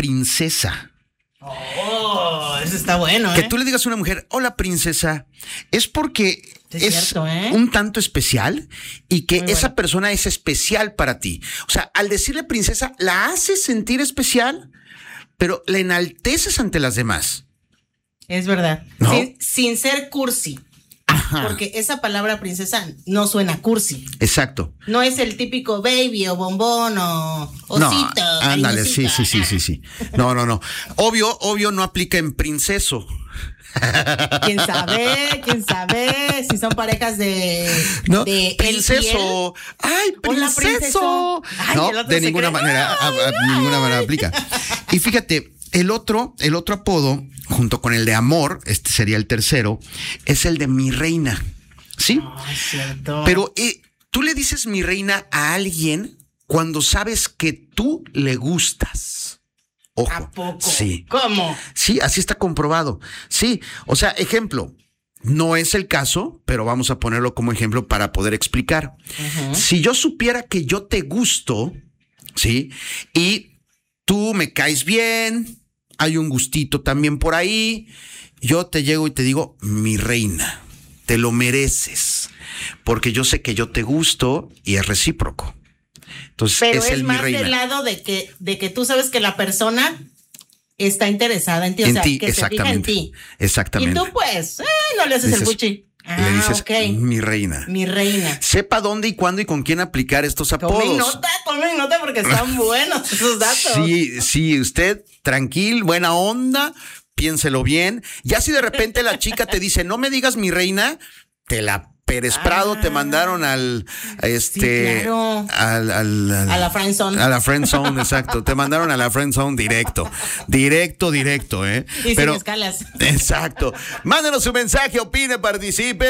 princesa. Oh, eso está bueno, Que tú le digas a una mujer, hola princesa, es porque es cierto, un tanto especial y que Muy esa bueno. persona es especial para ti. O sea, al decirle princesa, la haces sentir especial, pero la enalteces ante las demás. Es verdad. ¿No? Sin ser cursi. Ajá. Porque esa palabra princesa no suena cursi. Exacto. No es el típico baby o bombón o osito. No, ándale, sí. cariñosito. No. Obvio no aplica en princeso. ¿Quién sabe? Si son parejas de... ¿No? de él y él. Princeso. Ay, Hola, princeso. princeso. Ay, No, el otro de se ninguna cree. manera, ninguna manera aplica. Y fíjate, el otro apodo, junto con el de amor, este sería el tercero, es el de mi reina. ¿Sí? No, es cierto. Pero tú le dices mi reina a alguien cuando sabes que tú le gustas. Ojo. ¿A poco? Sí. ¿Cómo? Sí, así está comprobado. Sí, o sea, ejemplo, no es el caso, pero vamos a ponerlo como ejemplo para poder explicar. Ujú. Si yo supiera que yo te gusto, ¿sí? Y tú me caes bien, hay un gustito también por ahí, yo te llego y te digo, mi reina, te lo mereces, porque yo sé que yo te gusto y es recíproco. Entonces, Pero es es el mi más reina. del lado de que tú sabes que la persona está interesada en ti, o En sea, ti, que se fija en exactamente. ti. Exactamente. Y tú pues, no le haces Dices, el buchi. Le dices, ok. mi reina. Mi reina. Sepa dónde y cuándo y con quién aplicar estos apodos. Tomen nota porque están buenos esos datos. Sí, usted tranquil, buena onda, piénselo bien. Ya si de repente la chica te dice, no me digas mi reina, te la Pérez Prado te mandaron al claro. a la friend zone. A la friend zone, exacto. Te mandaron a la friend zone directo, Y Pero sin escalas. exacto. Mándenos su mensaje, opine, participe,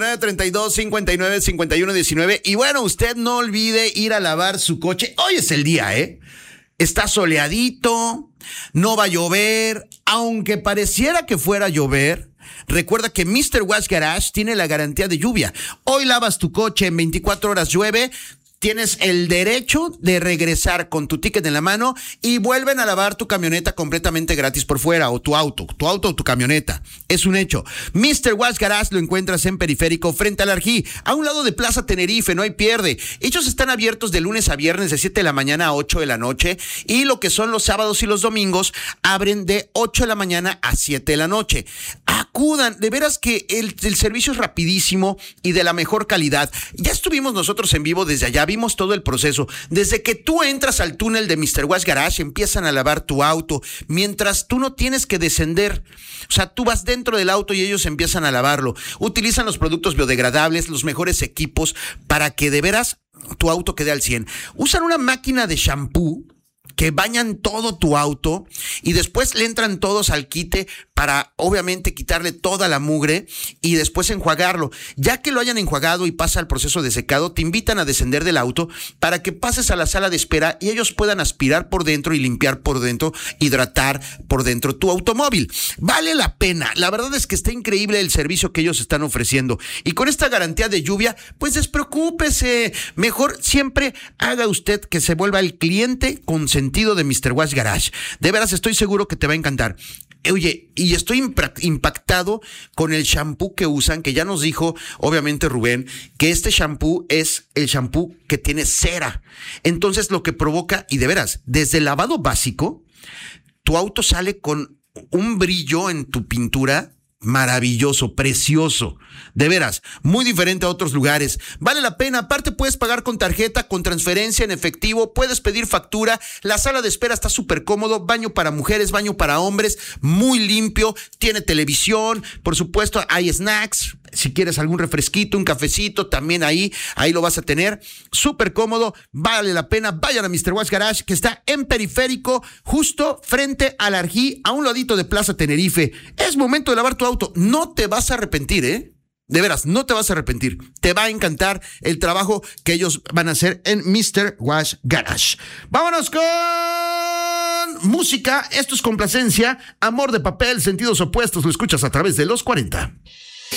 9932-595119. Y bueno, usted no olvide ir a lavar su coche. Hoy es el día, Está soleadito, no va a llover, aunque pareciera que fuera a llover. Recuerda que Mr. Wash Garage tiene la garantía de lluvia. Hoy lavas tu coche, en 24 horas llueve, tienes el derecho de regresar con tu ticket en la mano y vuelven a lavar tu camioneta completamente gratis por fuera, o tu auto o tu camioneta. Es un hecho. Mr. Wash Garage lo encuentras en Periférico frente al Arjí, a un lado de Plaza Tenerife, no hay pierde. Ellos están abiertos de lunes a viernes de 7 de la mañana a 8 de la noche y lo que son los sábados y los domingos abren de 8 de la mañana a 7 de la noche. Acudan, de veras que el servicio es rapidísimo y de la mejor calidad. Ya estuvimos nosotros en vivo desde allá, vimos todo el proceso. Desde que tú entras al túnel de Mr. Wash Garage, empiezan a lavar tu auto, mientras tú no tienes que descender. O sea, tú vas dentro del auto y ellos empiezan a lavarlo. Utilizan los productos biodegradables, los mejores equipos para que de veras tu auto quede al 100. Usan una máquina de shampoo que bañan todo tu auto y después le entran todos al quite para obviamente quitarle toda la mugre y después enjuagarlo. Ya que lo hayan enjuagado y pasa el proceso de secado, te invitan a descender del auto para que pases a la sala de espera y ellos puedan aspirar por dentro y limpiar por dentro, hidratar por dentro tu automóvil. Vale la pena. La verdad es que está increíble el servicio que ellos están ofreciendo. Y con esta garantía de lluvia, pues despreocúpese. Mejor siempre haga usted que se vuelva el cliente consentido de Mr. Wash Garage. De veras estoy seguro que te va a encantar. Oye, y estoy impactado con el shampoo que usan, que ya nos dijo, obviamente, Rubén, que este shampoo es el shampoo que tiene cera. Entonces, lo que provoca, y de veras, desde el lavado básico, tu auto sale con un brillo en tu pintura maravilloso, precioso, de veras, muy diferente a otros lugares. Vale la pena. Aparte puedes pagar con tarjeta, con transferencia en efectivo, puedes pedir factura. La sala de espera está súper cómodo, baño para mujeres, baño para hombres, muy limpio, tiene televisión, por supuesto hay snacks, si quieres algún refresquito, un cafecito, también ahí lo vas a tener, súper cómodo, vale la pena. Vayan a Mr. Wash Garage, que está en Periférico, justo frente al Arjí, a un ladito de Plaza Tenerife. Es momento de lavar tu auto, no te vas a arrepentir, De veras, no te vas a arrepentir. Te va a encantar el trabajo que ellos van a hacer en Mr. Wash Garage. Vámonos con música. Esto es complacencia. Amor de papel, sentidos opuestos. Lo escuchas a través de los 40.